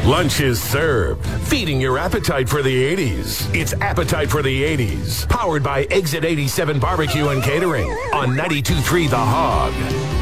Lunch is served, feeding your appetite for the 80s. It's Appetite for the 80s, powered by Exit 87 Barbecue and Catering on 92.3 The Hog.